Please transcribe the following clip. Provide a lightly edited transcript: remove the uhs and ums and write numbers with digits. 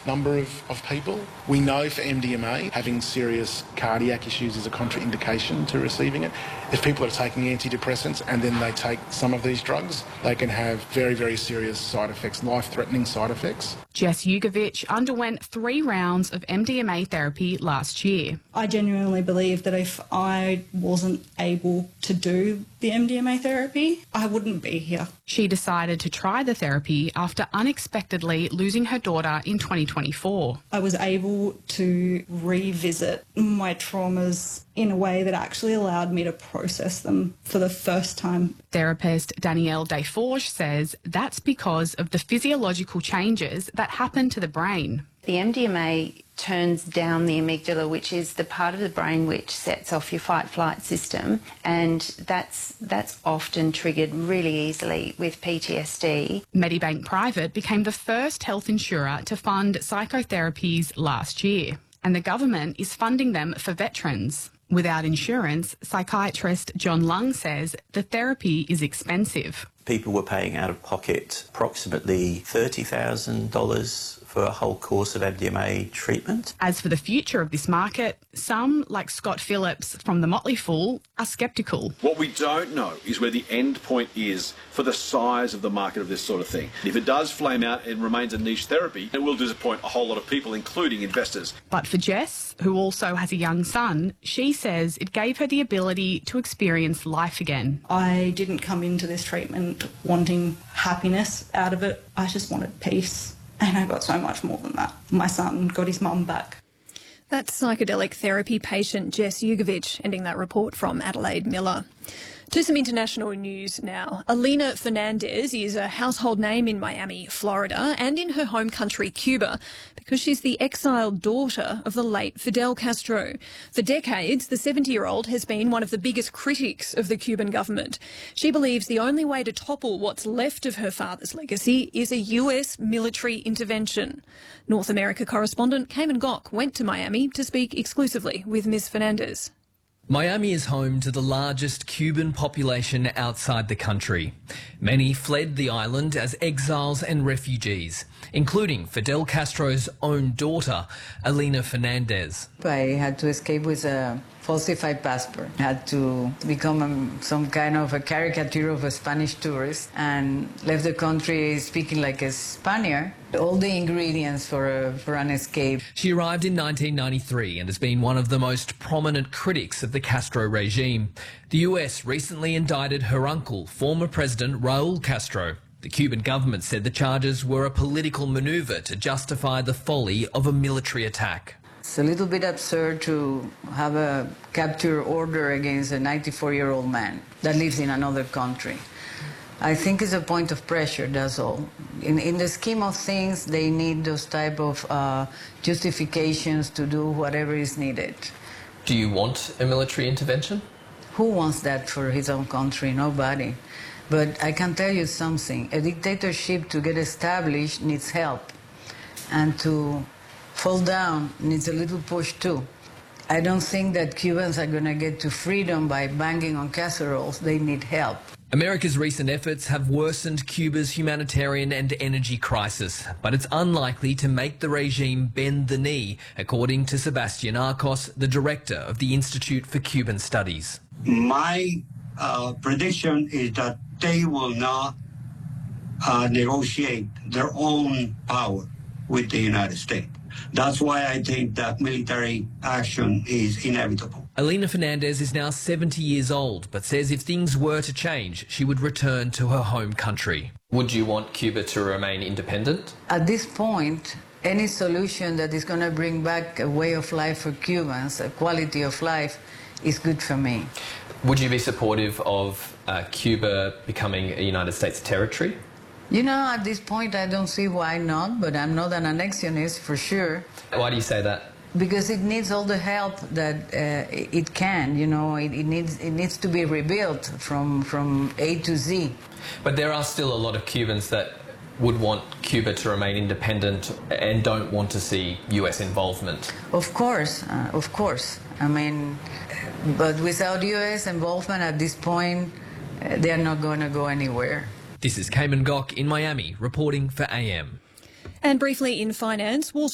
number of people. We know for MDMA, having serious cardiac issues is a contraindication to receiving it. If people are taking antidepressants and then they take some of these drugs, they can have very, very serious side effects, life-threatening side effects. Jess Jugovic underwent 3 rounds of MDMA therapy last year. I genuinely believe that if I wasn't able to do the MDMA therapy, I wouldn't be here. She decided to try the therapy after unexpectedly losing her daughter in 2024. I was able to revisit my traumas in a way that actually allowed me to process them for the first time. Therapist Danielle Desforges says that's because of the physiological changes that happen to the brain. The MDMA turns down the amygdala, which is the part of the brain which sets off your fight-flight system, and that's often triggered really easily with PTSD. Medibank Private became the first health insurer to fund psychotherapies last year, and the government is funding them for veterans. Without insurance, psychiatrist John Lung says the therapy is expensive. People were paying out of pocket approximately $30,000 for a whole course of MDMA treatment. As for the future of this market, some, like Scott Phillips from the Motley Fool, are sceptical. What we don't know is where the end point is for the size of the market of this sort of thing. If it does flame out and remains a niche therapy, it will disappoint a whole lot of people, including investors. But for Jess, who also has a young son, she says it gave her the ability to experience life again. I didn't come into this treatment wanting happiness out of it. I just wanted peace. And I got so much more than that. My son got his mum back. That's psychedelic therapy patient Jess Jugovic, ending that report from Adelaide Miller. To some international news now. Elena Fernandez is a household name in Miami, Florida, and in her home country, Cuba, because she's the exiled daughter of the late Fidel Castro. For decades, the 70-year-old has been one of the biggest critics of the Cuban government. She believes the only way to topple what's left of her father's legacy is a US military intervention. North America correspondent Cayman Gok went to Miami to speak exclusively with Ms. Fernandez. Miami is home to the largest Cuban population outside the country. Many fled the island as exiles and refugees, including Fidel Castro's own daughter, Elena Fernandez. I had to escape with a falsified passport. I had to become some kind of a caricature of a Spanish tourist and left the country speaking like a Spaniard. All the ingredients for an escape. She arrived in 1993 and has been one of the most prominent critics of the Castro regime. The US recently indicted her uncle, former President Raul Castro. The Cuban government said the charges were a political maneuver to justify the folly of a military attack. It's a little bit absurd to have a capture order against a 94-year-old man that lives in another country. I think it's a point of pressure, that's all. In the scheme of things, they need those type of justifications to do whatever is needed. Do you want a military intervention? Who wants that for his own country? Nobody. But I can tell you something. A dictatorship to get established needs help. And to fall down needs a little push too. I don't think that Cubans are going to get to freedom by banging on casseroles. They need help. America's recent efforts have worsened Cuba's humanitarian and energy crisis, but it's unlikely to make the regime bend the knee, according to Sebastian Arcos, the director of the Institute for Cuban Studies. My prediction is that they will not negotiate their own power with the United States. That's why I think that military action is inevitable. Elena Fernandez is now 70 years old, but says if things were to change, she would return to her home country. Would you want Cuba to remain independent? At this point, any solution that is going to bring back a way of life for Cubans, a quality of life, is good for me. Would you be supportive of Cuba becoming a United States territory? You know, at this point, I don't see why not, but I'm not an annexionist for sure. Why do you say that? Because it needs all the help that it can. You know, it needs to be rebuilt from A to Z. But there are still a lot of Cubans that would want Cuba to remain independent and don't want to see US involvement. Of course. I mean, but without US involvement at this point, they're not going to go anywhere. This is Cayman Gok in Miami, reporting for AM. And briefly in finance, Wall